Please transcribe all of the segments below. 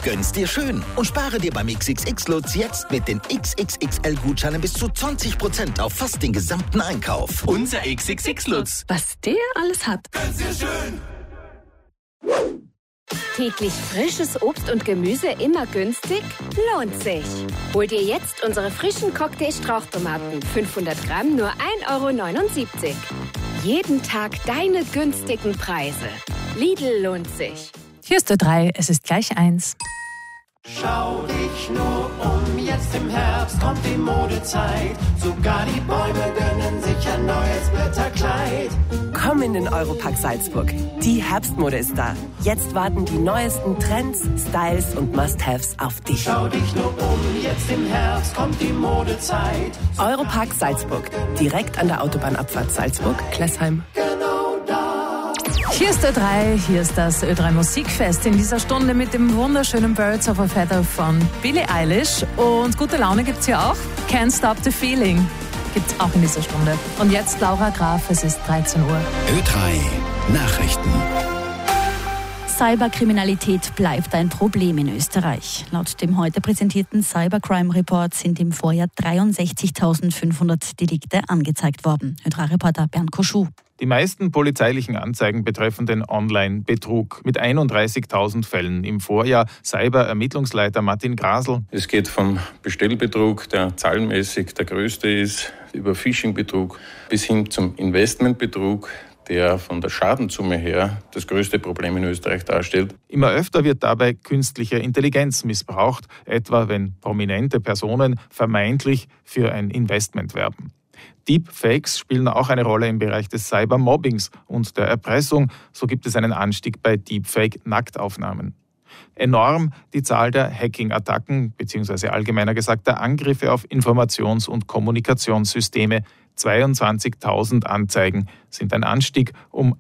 Gönn's dir schön und spare dir beim XXX-Lutz jetzt mit den XXXL-Gutscheinen bis zu 20% auf fast den gesamten Einkauf. Unser XXX-Lutz. Was der alles hat. Gönn's dir schön. Täglich frisches Obst und Gemüse immer günstig? Lohnt sich. Hol dir jetzt unsere frischen Cocktail-Strauchtomaten. 500 Gramm nur 1,79 €. Jeden Tag deine günstigen Preise. Lidl lohnt sich. Hier ist Ö3, es ist gleich 1. Schau dich nur um, jetzt im Herbst kommt die Modezeit. Sogar die Bäume gönnen sich ein neues Blätterkleid. Komm in den Europark Salzburg. Die Herbstmode ist da. Jetzt warten die neuesten Trends, Styles und Must-Haves auf dich. Schau dich nur um, jetzt im Herbst kommt die Modezeit. Europark Salzburg. Direkt an der Autobahnabfahrt Salzburg-Klessheim. Hier ist Ö3, hier ist das Ö3 Musikfest in dieser Stunde mit dem wunderschönen Birds of a Feather von Billie Eilish. Und gute Laune gibt's hier auch. Can't Stop the Feeling gibt's auch in dieser Stunde. Und jetzt Laura Graf, es ist 13 Uhr. Ö3 Nachrichten. Cyberkriminalität bleibt ein Problem in Österreich. Laut dem heute präsentierten Cybercrime Report sind im Vorjahr 63.500 Delikte angezeigt worden. Ö3-Reporter Bernd Koschuh. Die meisten polizeilichen Anzeigen betreffen den Online-Betrug mit 31.000 Fällen im Vorjahr. Cyber-Ermittlungsleiter Martin Grasl. Es geht vom Bestellbetrug, der zahlenmäßig der größte ist, über Phishing-Betrug bis hin zum Investmentbetrug, der von der Schadensumme her das größte Problem in Österreich darstellt. Immer öfter wird dabei künstliche Intelligenz missbraucht, etwa wenn prominente Personen vermeintlich für ein Investment werben. Deepfakes spielen auch eine Rolle im Bereich des Cybermobbings und der Erpressung. So gibt es einen Anstieg bei Deepfake-Nacktaufnahmen. Enorm die Zahl der Hacking-Attacken bzw. allgemeiner gesagt der Angriffe auf Informations- und Kommunikationssysteme. 22.000 Anzeigen sind ein Anstieg um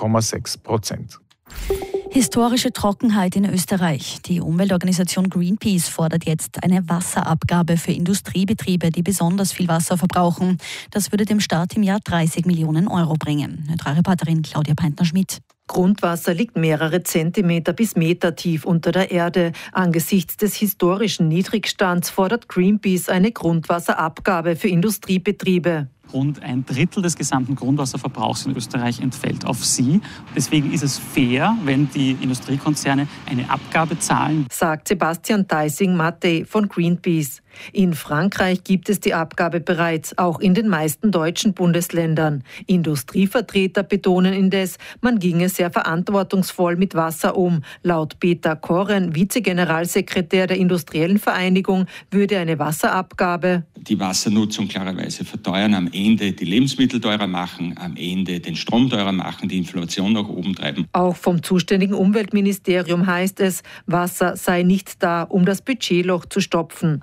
8,6%. Historische Trockenheit in Österreich. Die Umweltorganisation Greenpeace fordert jetzt eine Wasserabgabe für Industriebetriebe, die besonders viel Wasser verbrauchen. Das würde dem Staat im Jahr 30 Millionen Euro bringen. Reporterin Claudia Peintner-Schmidt. Grundwasser liegt mehrere Zentimeter bis Meter tief unter der Erde. Angesichts des historischen Niedrigstands fordert Greenpeace eine Grundwasserabgabe für Industriebetriebe. Rund ein Drittel des gesamten Grundwasserverbrauchs in Österreich entfällt auf sie. Deswegen ist es fair, wenn die Industriekonzerne eine Abgabe zahlen, sagt Sebastian Deising-Mattei von Greenpeace. In Frankreich gibt es die Abgabe bereits, auch in den meisten deutschen Bundesländern. Industrievertreter betonen indes, man ginge sehr verantwortungsvoll mit Wasser um. Laut Peter Korren, Vizegeneralsekretär der Industriellen Vereinigung, würde eine Wasserabgabe die Wassernutzung klarerweise verteuern, am Ende die Lebensmittel teurer machen, am Ende den Strom teurer machen, die Inflation nach oben treiben. Auch vom zuständigen Umweltministerium heißt es, Wasser sei nicht da, um das Budgetloch zu stopfen.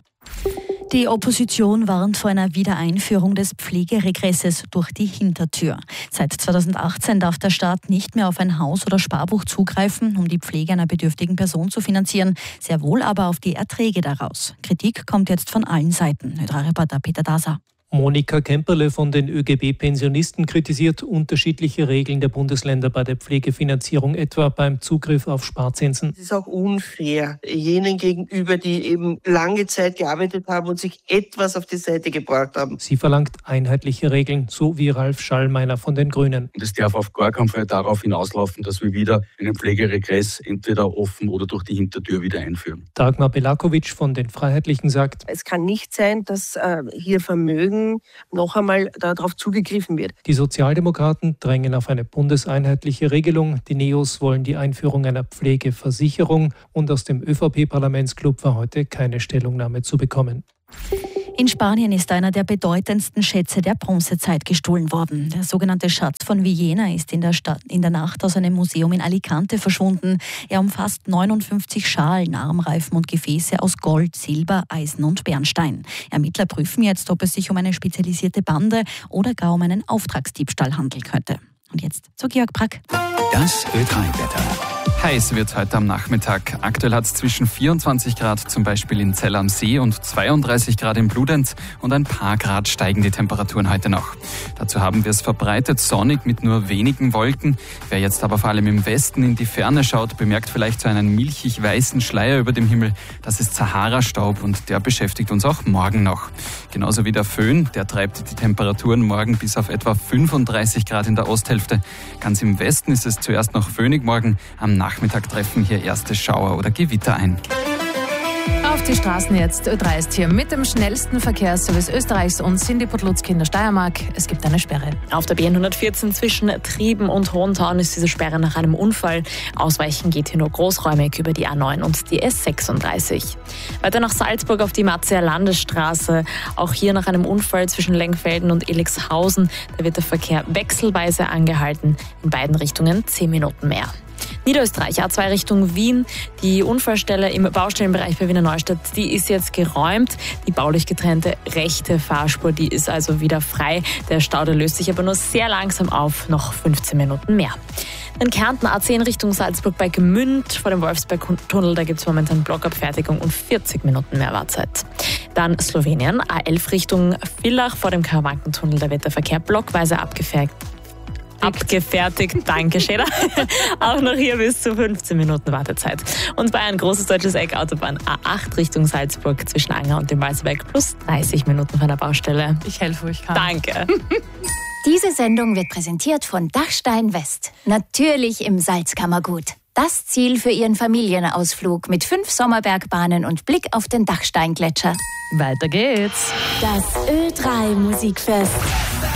Die Opposition warnt vor einer Wiedereinführung des Pflegeregresses durch die Hintertür. Seit 2018 darf der Staat nicht mehr auf ein Haus- oder Sparbuch zugreifen, um die Pflege einer bedürftigen Person zu finanzieren, sehr wohl aber auf die Erträge daraus. Kritik kommt jetzt von allen Seiten. Reporter Peter Daser. Monika Kemperle von den ÖGB-Pensionisten kritisiert unterschiedliche Regeln der Bundesländer bei der Pflegefinanzierung, etwa beim Zugriff auf Sparzinsen. Es ist auch unfair jenen gegenüber, die eben lange Zeit gearbeitet haben und sich etwas auf die Seite gebracht haben. Sie verlangt einheitliche Regeln, so wie Ralf Schallmeiner von den Grünen. Und es darf auf gar keinen Fall darauf hinauslaufen, dass wir wieder einen Pflegeregress entweder offen oder durch die Hintertür wieder einführen. Dagmar Belakovic von den Freiheitlichen sagt, es kann nicht sein, dass hier Vermögen noch einmal darauf zugegriffen wird. Die Sozialdemokraten drängen auf eine bundeseinheitliche Regelung. Die Neos wollen die Einführung einer Pflegeversicherung. Und aus dem ÖVP-Parlamentsclub war heute keine Stellungnahme zu bekommen. In Spanien ist einer der bedeutendsten Schätze der Bronzezeit gestohlen worden. Der sogenannte Schatz von Villena ist in der Nacht aus einem Museum in Alicante verschwunden. Er umfasst 59 Schalen, Armreifen und Gefäße aus Gold, Silber, Eisen und Bernstein. Ermittler prüfen jetzt, ob es sich um eine spezialisierte Bande oder gar um einen Auftragsdiebstahl handeln könnte. Und jetzt zu Georg Brack. Das Ö3-Wetter. Heiß wird heute am Nachmittag. Aktuell hat es zwischen 24 Grad zum Beispiel in Zell am See und 32 Grad in Bludenz und ein paar Grad steigen die Temperaturen heute noch. Dazu haben wir es verbreitet sonnig mit nur wenigen Wolken. Wer jetzt aber vor allem im Westen in die Ferne schaut, bemerkt vielleicht so einen milchig-weißen Schleier über dem Himmel. Das ist Sahara-Staub und der beschäftigt uns auch morgen noch. Genauso wie der Föhn, der treibt die Temperaturen morgen bis auf etwa 35 Grad in der Osthälfte. Ganz im Westen ist es zuerst noch föhnig morgen. Am Nachmittag treffen hier erste Schauer oder Gewitter ein. Auf die Straßen jetzt. Ö3 ist hier mit dem schnellsten Verkehrsservice Österreichs und Cindy Podlutzki in der Steiermark. Es gibt eine Sperre. Auf der B114 zwischen Trieben und Hohentaun ist diese Sperre nach einem Unfall. Ausweichen geht hier nur großräumig über die A9 und die S36. Weiter nach Salzburg auf die Matzeer Landesstraße. Auch hier nach einem Unfall zwischen Lengfelden und Elixhausen. Da wird der Verkehr wechselweise angehalten. In beiden Richtungen 10 Minuten mehr. Niederösterreich, A2 Richtung Wien. Die Unfallstelle im Baustellenbereich bei Wiener Neustadt, die ist jetzt geräumt. Die baulich getrennte rechte Fahrspur, die ist also wieder frei. Der Stau, der löst sich aber nur sehr langsam auf, noch 15 Minuten mehr. In Kärnten A10 Richtung Salzburg bei Gmünd vor dem Wolfsberg-Tunnel, da gibt es momentan Blockabfertigung und 40 Minuten mehr Wartzeit. Dann Slowenien, A11 Richtung Villach vor dem Karawankentunnel, da wird der Verkehr blockweise abgefertigt. Danke, Schäder. Auch noch hier bis zu 15 Minuten Wartezeit. Und Bayern, großes deutsches Eck, Autobahn A8 Richtung Salzburg zwischen Anger und dem Walserberg plus 30 Minuten von der Baustelle. Ich helfe, wo ich kann. Danke. Diese Sendung wird präsentiert von Dachstein West. Natürlich im Salzkammergut. Das Ziel für Ihren Familienausflug mit 5 Sommerbergbahnen und Blick auf den Dachsteingletscher. Weiter geht's. Das Ö3 Musikfest.